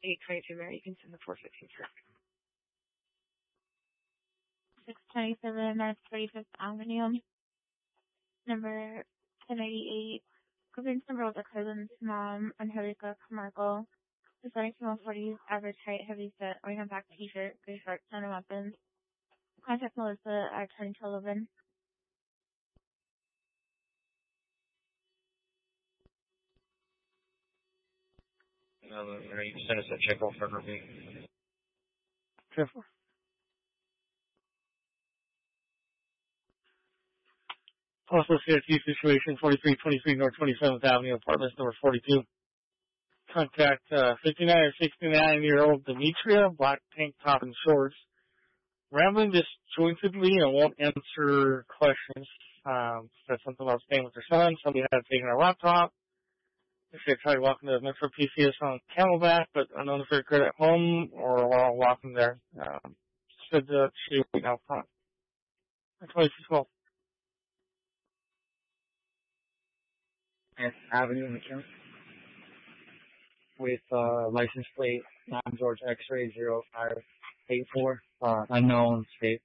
822 Mary, you can send the 415 truck. 627 North 35th Avenue, number 1088. Groupings number was a cousin's mom, Angelica Camargo. Designing female 40s, average height, heavy set, wearing a black t-shirt, gray shorts, and weapons. Contact Melissa at 1011. You can send us a check off for review. Careful. Also, CRT situation, 4323 North 27th Avenue, apartments number 42. Contact 59 or 69-year-old Demetria, black tank top and shorts. Rambling disjointedly and won't answer questions. Said something about staying with her son. Somebody had taken her laptop. She had tried walking to Metro PCS on Camelback, but unknown if they occurred at home or while walking there. Said that she was waiting out front. 2212. Avenue in McKinley with license plate 9 George X-ray 0584, unknown state.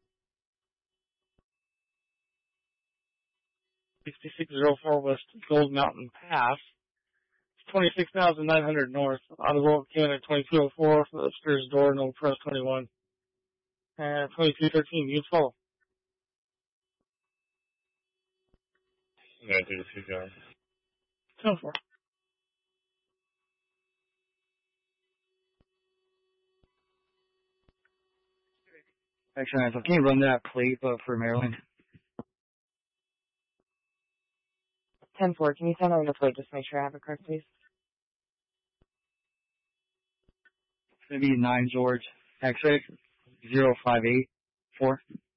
6604 West Gold Mountain Pass. 26,900 north. Audible came in at 2204 for the upstairs door, no press 21. And 2213, you follow. I'm going to do the 2 guys. 10-4. Actually, can you run that plate for Maryland? 10-4, can you send over the plate just to make sure I have it correct, please? It's going to be 9 George X-ray 0584.